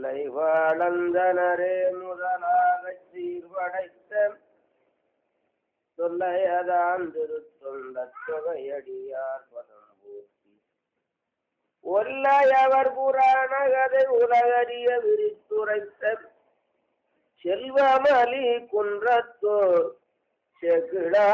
தில்லை வாழந்தனரே முதலாகச் சீர்படைத்த தொல்லையதான் திருத்தொண்டத் தொகையடியார் பதம் போற்றி ஒல்லையவர் புராண கதை உலகறிய விரித்துரைத்த செல்வமலி குன்றத்தோர் செகிடா